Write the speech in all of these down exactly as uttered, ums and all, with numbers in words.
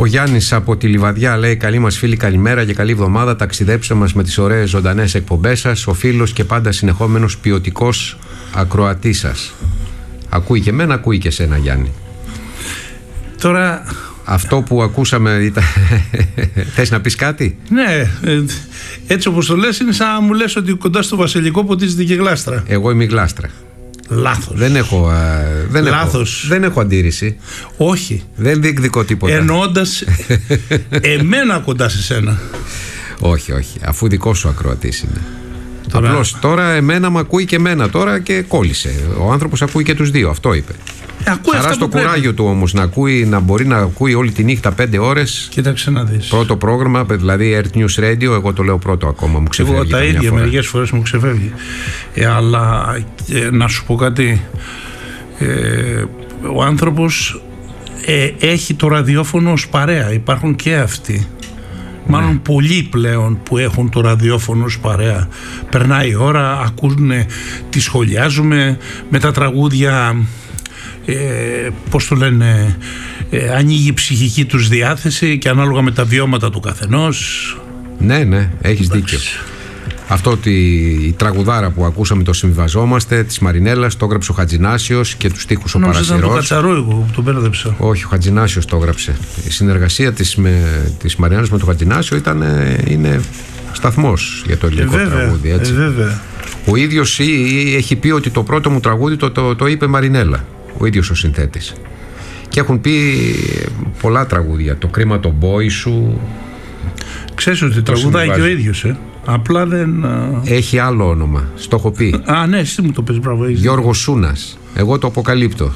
Ο Γιάννης από τη Λιβαδιά λέει: καλή μας φίλη, καλημέρα και καλή εβδομάδα. Ταξιδέψτε μας με τις ωραίες ζωντανές εκπομπές σας. Ο φίλος και πάντα συνεχόμενος ποιοτικός ακροατής σας. Ακούει και εμένα, ακούει και σένα, Γιάννη. Τώρα... Αυτό που ακούσαμε ήταν... Θες να πεις κάτι? Ναι, έτσι όπως το λες είναι σαν να μου λες ότι κοντά στο Βασιλικό ποτίζεται και γλάστρα. Εγώ είμαι η γλάστρα. Λάθος. Δεν έχω, δεν Λάθος. έχω, δεν έχω αντίρρηση. Όχι. Δεν διεκδικώ τίποτα. Εννοώντας εμένα κοντά σε σένα. Όχι, όχι. Αφού δικό σου ακροατής είναι. Τώρα... Απλώς τώρα εμένα μ' ακούει και εμένα τώρα και κόλλησε. Ο άνθρωπος ακούει και τους δύο. Αυτό είπε. Ακούει Χαρά στο κουράγιο του όμως να, ακούει, να μπορεί να ακούει όλη τη νύχτα πέντε ώρες. Κοίταξε να δεις. Πρώτο πρόγραμμα, δηλαδή Earth News Radio. Εγώ το λέω πρώτο ακόμα. Μου ξεφεύγει. Εγώ τα ίδια μερικές φορές μου ξεφεύγει. Ε, αλλά ε, να σου πω κάτι. Ε, ο άνθρωπος ε, έχει το ραδιόφωνο ως παρέα. Υπάρχουν και αυτοί. Μάλλον ναι. Πολλοί πλέον που έχουν το ραδιόφωνο ως παρέα. Περνάει η ώρα, ακούν, τη σχολιάζουμε με τα τραγούδια. Ε, πώς το λένε, ε, ανοίγει η ψυχική τους διάθεση και ανάλογα με τα βιώματα του καθενός. Ναι, ναι, έχεις Εντάξει. δίκιο. Αυτό ότι η τραγουδάρα που ακούσαμε, το συμβιβαζόμαστε, της Μαρινέλας, το έγραψε ο Χατζηνάσιος και τους στίχους ο Παρασυρός. Νόμιζα ήταν το Κατσαρό εγώ που τον πέρδεψα. Όχι, ο Χατζηνάσιος το έγραψε. Η συνεργασία της, με, της Μαρινέλας με τον Χατζηνάσιο ήταν, είναι σταθμός για το ελληνικό ε, βέβαια, τραγούδι, έτσι. Ε, βέβαια. Ο ίδιος έχει πει ότι το πρώτο μου τραγούδι το, το, το είπε Μαρινέλα. Ο ίδιος ο συνθέτης. Και έχουν πει πολλά τραγούδια. Το κρίμα το μπόι σου. Ξέρεις ότι τραγουδάει και ο ίδιος, ε. Απλά δεν... Έχει άλλο όνομα. Στο έχω πει. Α, ναι, εσύ μου το πες, μπράβο. Γιώργος Σούνας. Εγώ το αποκαλύπτω.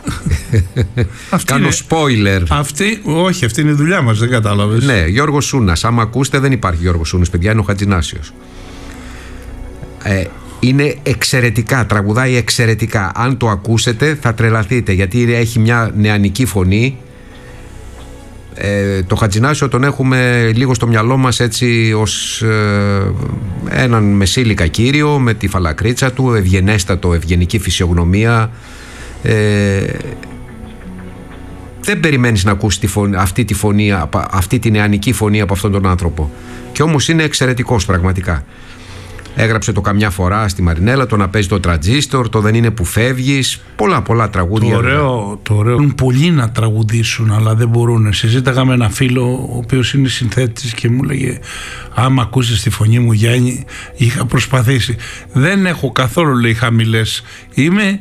Κάνω είναι... spoiler. Αυτή, όχι, αυτή είναι η δουλειά μας, δεν κατάλαβες. Ναι, Γιώργος Σούνας. Άμα ακούσετε, δεν υπάρχει Γιώργος Σούνας, παιδιά, είναι ο Χατζηνάσιος. Ε, είναι εξαιρετικά, τραγουδάει εξαιρετικά. Αν το ακούσετε θα τρελαθείτε, γιατί έχει μια νεανική φωνή. Ε, το Χατζηνάσιο τον έχουμε λίγο στο μυαλό μας έτσι ως ε, έναν μεσήλικα κύριο με τη φαλακρίτσα του, ευγενέστατο, ευγενική φυσιογνωμία. ε, δεν περιμένεις να ακούσει τη φωνή, αυτή τη φωνή, αυτή τη νεανική φωνή από αυτόν τον άνθρωπο, και όμως είναι εξαιρετικός πραγματικά. Έγραψε το Καμιά φορά στη Μαρινέλα, το Να παίζει το Τραντζίστορ, το Δεν είναι που φεύγεις, πολλά πολλά τραγούδια. Το ωραίο, το ωραίο. Μπορούν πολλοί να τραγουδήσουν, αλλά δεν μπορούν. Συζήταγα με ένα φίλο, ο οποίος είναι συνθέτης, και μου λέγε: άμα ακούσεις τη φωνή μου, Γιάννη, είχα προσπαθήσει. Δεν έχω καθόλου, λέει, χαμηλές. Είμαι.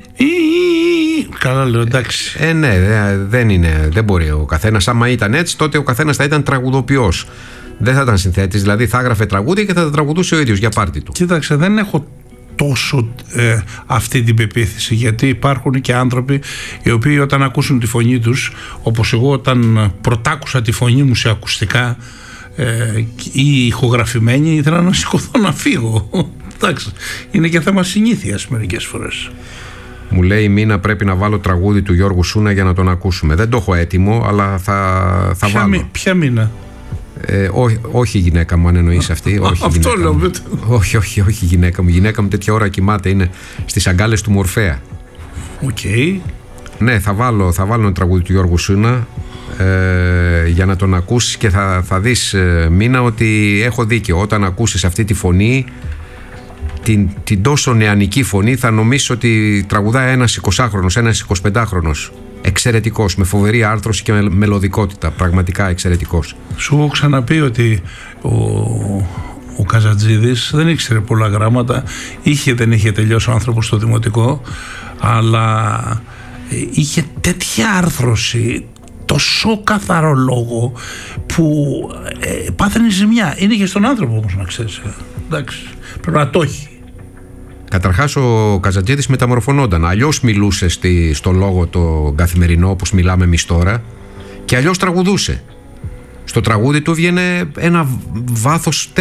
Καλά, λέω, εντάξει. Ε, ναι, δεν είναι, δεν μπορεί ο καθένας. Άμα ήταν έτσι, τότε ο καθένας θα ήταν τραγουδοποιός. Δεν θα ήταν συνθέτης, δηλαδή θα έγραφε τραγούδια και θα τα τραγουδούσε ο ίδιος για πάρτι του. Κοίταξε, δεν έχω τόσο ε, αυτή την πεποίθηση, γιατί υπάρχουν και άνθρωποι οι οποίοι όταν ακούσουν τη φωνή τους, όπως εγώ όταν πρωτάκουσα τη φωνή μου σε ακουστικά ε, ή ηχογραφημένη, ήθελα να σηκωθώ να φύγω. Εντάξει, είναι και θέμα συνήθειας μερικές φορές. Μου λέει η Μίνα: πρέπει να βάλω τραγούδι του Γιώργου Σούνα για να τον ακούσουμε. Δεν το έχω έτοιμο, αλλά θα, θα ποια βάλω. Μη, ποια Μίνα? Ε, ό, όχι η γυναίκα μου, αν εννοείς αυτή. Όχι, αυτό λέω. Μου. όχι, όχι, όχι η γυναίκα μου. Η γυναίκα μου τέτοια ώρα κοιμάται, είναι στις αγκάλες του Μορφέα. Οκ. Okay. Ναι, θα βάλω, θα βάλω ένα τραγούδι του Γιώργου Σούνα ε, για να τον ακούσεις και θα, θα δεις, ε, Μίνα, ότι έχω δίκιο. Όταν ακούσεις αυτή τη φωνή, την, την τόσο νεανική φωνή, θα νομίσεις ότι τραγουδάει ένας εικοσάχρονος, ένας εικοσιπεντάχρονος. Εξαιρετικός, με φοβερή άρθρωση και με μελωδικότητα. Πραγματικά εξαιρετικός. Σου έχω ξαναπεί ότι ο, ο Καζατζίδης δεν ήξερε πολλά γράμματα. Είχε, δεν είχε τελειώσει ο άνθρωπος στο δημοτικό, αλλά είχε τέτοια άρθρωση, τόσο καθαρό λόγο, που ε, πάθαινε ζημιά. Είναι και στον άνθρωπο όμως, να ξέρεις. Εντάξει, πρέπει να το έχει. Καταρχάς ο Καζατζίδης μεταμορφωνόταν. Αλλιώς μιλούσε στη, στο λόγο το καθημερινό, όπως μιλάμε εμείς τώρα, και αλλιώς τραγουδούσε. Στο τραγούδι του βγαίνει ένα βάθος